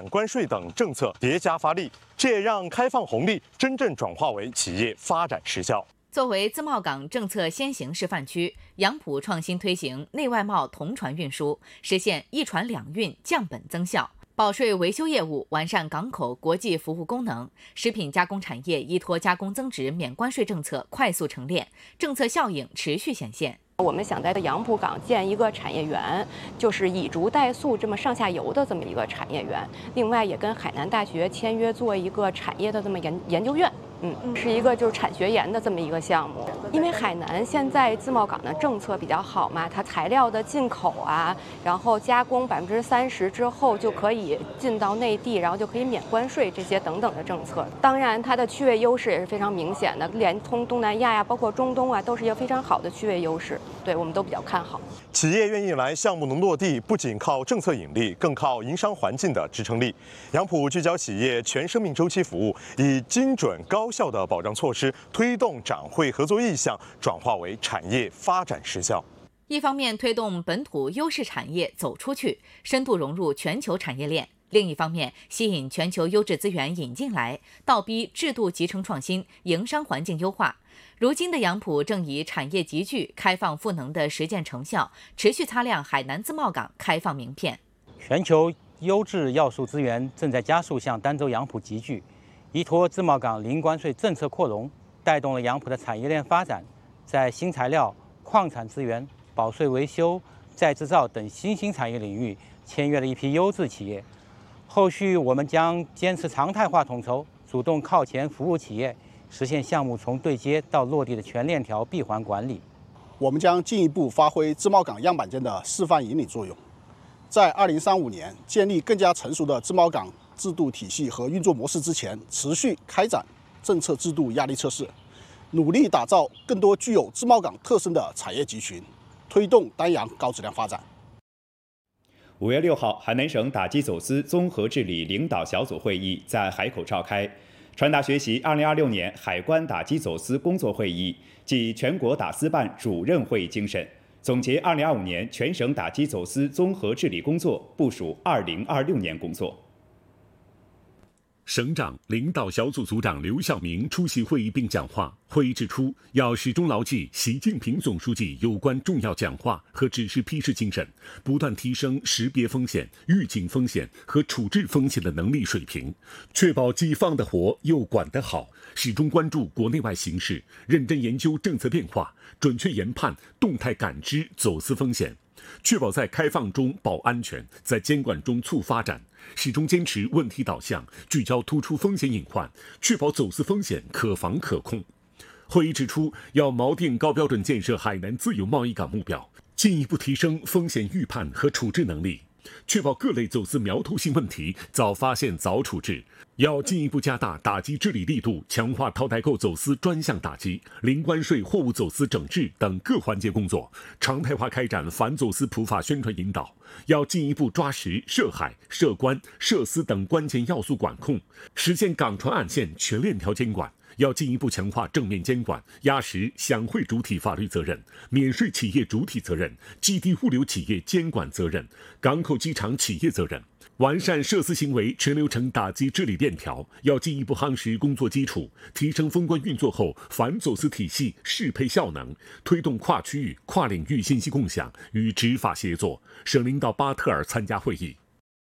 免关税等政策叠加发力，这也让开放红利真正转化为企业发展实效。 作为自贸港政策先行示范区，杨浦创新推行内外贸同船运输，实现一船两运降本增效。保税维修业务完善港口国际服务功能，食品加工产业依托加工增值免关税政策快速成链，政策效应持续显现。 我们想在杨浦港建一个产业园，就是以竹代塑这么上下游的这么一个产业园。另外，也跟海南大学签约做一个产业的这么研究院。是一个就是产学研的这么一个项目。因为海南现在自贸港的政策比较好嘛，它材料的进口啊，然后加工30%之后就可以进到内地，然后就可以免关税这些等等的政策。当然，它的区位优势也是非常明显的，连通东南亚呀，包括中东啊，都是一个非常好的区位优势。对我们都比较看好。 企业愿意来，项目能落地，不仅靠政策引力，更靠营商环境的支撑力。杨浦聚焦企业全生命周期服务，以精准高效的保障措施，推动展会合作意向转化为产业发展实效。 一方面推动本土优势产业走出去，深度融入全球产业链；另一方面吸引全球优质资源引进来，倒逼制度集成创新，营商环境优化。如今的杨浦正以产业集聚、开放赋能的实践成效，持续擦亮海南自贸港开放名片。 全球优质要素资源正在加速向儋州杨浦集聚，依托自贸港零关税政策扩容，带动了杨浦的产业链发展，在新材料、矿产资源、保税维修、再制造等新兴产业领域签约了一批优质企业。后续我们将坚持常态化统筹，主动靠前服务企业，实现项目从对接到落地的全链条闭环管理。 我们将进一步发挥自贸港样板间的示范引领作用，在2035年建立更加成熟的自贸港制度体系和运作模式之前，持续开展政策制度压力测试，努力打造更多具有自贸港特色的产业集群，推动丹阳高质量发展。 5月6号，海南省打击走私综合治理领导小组会议在海口召开，传达学习2026年海关打击走私工作会议暨全国打私办主任会议精神，总结2025年全省打击走私综合治理工作，部署2026年工作。 省长领导小组组长刘晓明出席会议并讲话。会议指出，要始终牢记习近平总书记有关重要讲话和指示批示精神，不断提升识别风险、预警风险和处置风险的能力水平，确保既放得活又管得好，始终关注国内外形势，认真研究政策变化，准确研判、动态感知走私风险，确保在开放中保安全，在监管中促发展，始终坚持问题导向，聚焦突出风险隐患，确保走私风险可防可控。会议指出，要锚定高标准建设海南自由贸易港目标，进一步提升风险预判和处置能力，确保各类走私苗头性问题早发现早处置。要进一步加大打击治理力度，强化淘代购走私专项打击、零关税货物走私整治等各环节工作，常态化开展反走私普法宣传引导。要进一步抓实涉海、涉关、涉私等关键要素管控，实现港船岸线全链条监管。要进一步强化正面监管，压实享会主体法律责任、免税企业主体责任、基地物流企业监管责任、港口机场企业责任，完善涉私行为全流程打击治理链条。要进一步夯实工作基础，提升封关运作后反走私体系适配效能，推动跨区域、跨领域信息共享与执法协作。省领导巴特尔参加会议。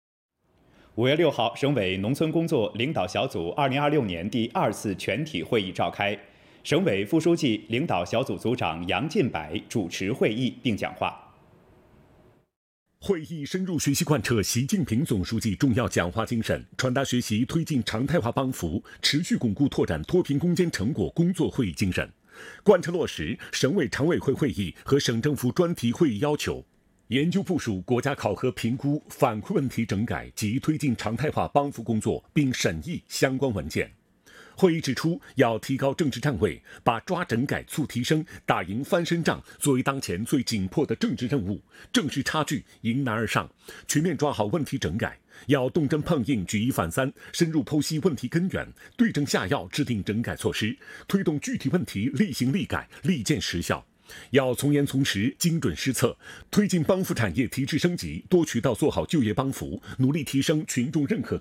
5月6号，省委农村工作领导小组2026年第2次全体会议召开，省委副书记、领导小组组长杨进柏主持会议并讲话。 会议深入学习贯彻习近平总书记重要讲话精神，传达学习推进常态化帮扶，持续巩固拓展脱贫攻坚成果工作会议精神，贯彻落实省委常委会会议和省政府专题会议要求，研究部署国家考核评估反馈问题整改及推进常态化帮扶工作，并审议相关文件。会议指出，要提高政治站位，把抓整改促提升、打赢翻身仗作为当前最紧迫的政治任务，正视差距，迎难而上，全面抓好问题整改。要动真碰硬，举一反三，深入剖析问题根源，对症下药，制定整改措施，推动具体问题立行立改，立见实效。要从严从实，精准施策，推进帮扶产业提质升级，多渠道做好就业帮扶，努力提升群众认可